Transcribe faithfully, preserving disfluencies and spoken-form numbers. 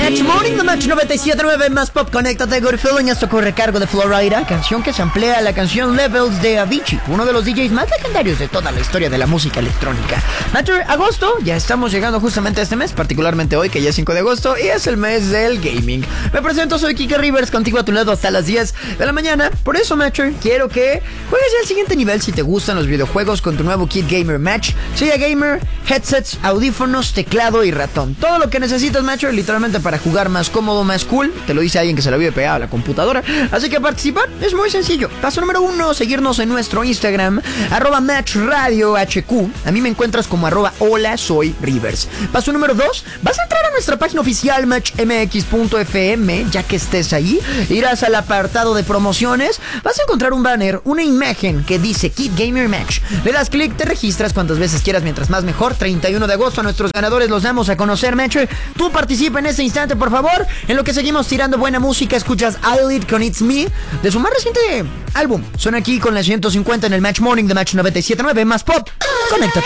Match Morning, The Match noventa y siete punto nueve más Pop. Conéctate, Good Feeling. Esto corre cargo de Florida, canción que se amplía la canción Levels de Avicii, uno de los D Js más legendarios de toda la historia de la música electrónica. Matcher, agosto, ya estamos llegando justamente a este mes, particularmente hoy, que ya es cinco de agosto, y es el mes del gaming. Me presento, soy Kike Rivers, contigo a tu lado hasta las diez de la mañana. Por eso, Matcher, quiero que juegues al siguiente nivel si te gustan los videojuegos con tu nuevo Kit Gamer Match. Silla Gamer, headsets, audífonos, teclado y ratón. Todo lo que necesitas, Matcher, literalmente para jugar más cómodo, más cool. Te lo dice alguien que se lo vive pegado a la computadora. Así que participar es muy sencillo. Paso número uno, seguirnos en nuestro Instagram, arroba Match Radio H Q. A mí me encuentras como arroba hola soy Rivers. Paso número dos, vas a entrar a nuestra página oficial match m x punto f m. Ya que estés ahí, irás al apartado de promociones. Vas a encontrar un banner, una imagen que dice Kit Gamer Match. Le das clic, te registras cuantas veces quieras, mientras más mejor. treinta y uno de agosto a nuestros ganadores los damos a conocer, Match. Tú participa en este instante, por favor. En lo que seguimos tirando buena música, escuchas Eyelid con It's Me, de su más reciente álbum. Son aquí con la ciento cincuenta en el Match Morning de Match noventa y siete punto nueve más Pop. Conéctate.